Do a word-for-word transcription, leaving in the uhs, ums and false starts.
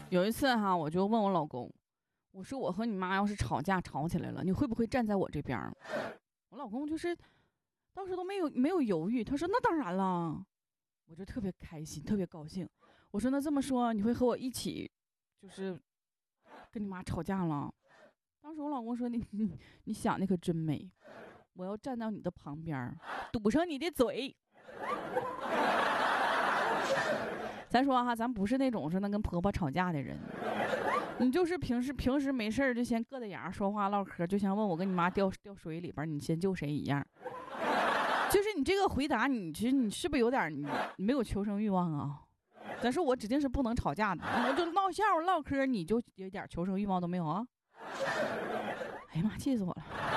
有一次哈，我就问我老公，我说我和你妈要是吵架吵起来了，你会不会站在我这边？我老公就是当时都没有没有犹豫，他说那当然了。我就特别开心，特别高兴。我说那这么说，你会和我一起，就是跟你妈吵架了？当时我老公说你你你想的可真美，我要站到你的旁边，堵上你的嘴。咱说哈，咱不是那种说能跟婆婆吵架的人，你就是平时平时没事就先硌着牙说话唠嗑，就像问我跟你妈掉掉水里边，你先救谁一样。就是你这个回答，你其实你是不是有点你没有求生欲望啊？但是我指定是不能吵架的，我就闹笑唠嗑，你就有点求生欲望都没有啊？哎呀妈，气死我了！